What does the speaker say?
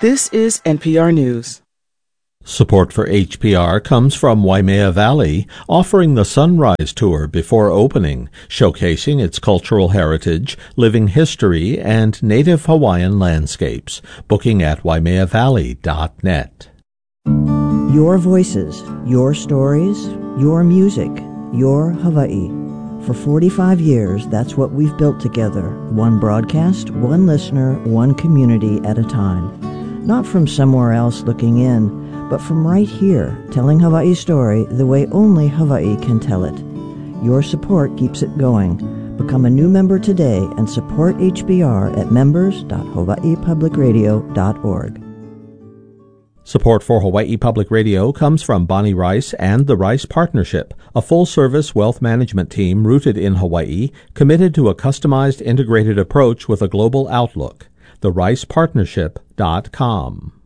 This is NPR News. Support for HPR comes from Waimea Valley, offering the Sunrise Tour before opening, showcasing its cultural heritage, living history, and native Hawaiian landscapes. Booking at waimeavalley.net. Your voices, your stories, your music, your Hawaii. For 45 years, that's what we've built together. One broadcast, one listener, one community at a time. Not from somewhere else looking in, but from right here, telling Hawaii's story the way only Hawaii can tell it. Your support keeps it going. Become a new member today and support HBR at members.hawaiipublicradio.org. Support for Hawaii Public Radio comes from Bonnie Rice and the Rice Partnership, a full-service wealth management team rooted in Hawaii, committed to a customized integrated approach with a global outlook. TheRicePartnership.com.